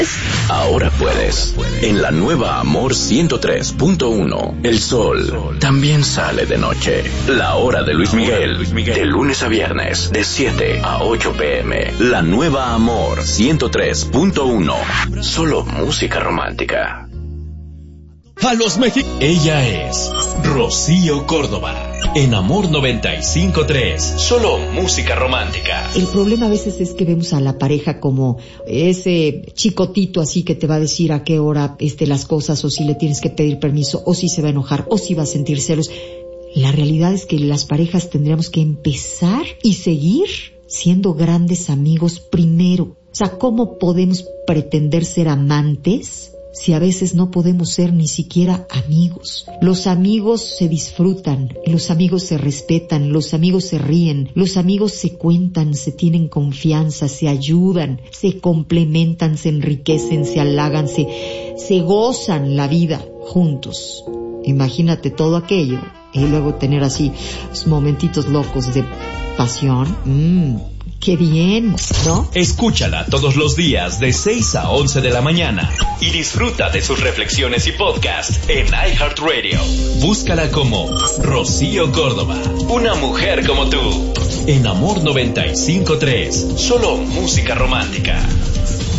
Ahora puedes. En la nueva Amor 103.1, el sol también sale de noche. La hora de Luis Miguel, de lunes a viernes, de 7 a 8 p.m. La nueva Amor 103.1, solo música romántica. A los mexicanos. Ella es Rocío Córdoba. En Amor 95.3, solo música romántica. El problema a veces es que vemos a la pareja como ese chicotito así que te va a decir a qué hora las cosas, o si le tienes que pedir permiso, o si se va a enojar, o si va a sentir celos. La realidad es que las parejas tendríamos que empezar y seguir siendo grandes amigos primero. O sea, ¿cómo podemos pretender ser amantes si a veces no podemos ser ni siquiera amigos? Los amigos se disfrutan, los amigos se respetan, los amigos se ríen, los amigos se cuentan, se tienen confianza, se ayudan, se complementan, se enriquecen, se halagan, se gozan la vida juntos. Imagínate todo aquello y luego tener así momentitos locos de pasión. ¡Qué bien!, ¿no? Escúchala todos los días de 6 a 11 de la mañana y disfruta de sus reflexiones y podcast en iHeartRadio. Búscala como Rocío Córdoba, una mujer como tú. En Amor 95.3, solo música romántica.